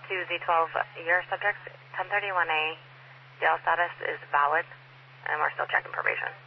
to the 12-year subjects, 1031A jail status is valid, and we're still checking probation.